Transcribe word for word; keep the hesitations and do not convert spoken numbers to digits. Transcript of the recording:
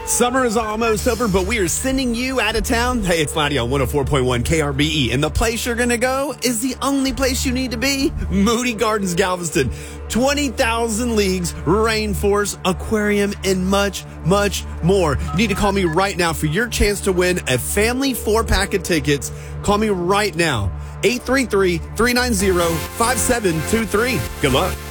Summer is almost over, but we are sending you out of town. Hey, it's Lottie on one oh four point one K R B E, and the place you're going to go is the only place you need to be, Moody Gardens, Galveston. twenty thousand leagues, rainforest, aquarium, and much, much more. You need to call me right now for your chance to win a family four-pack of tickets. Call me right now, eight three three, three nine zero, five seven two three. Good luck.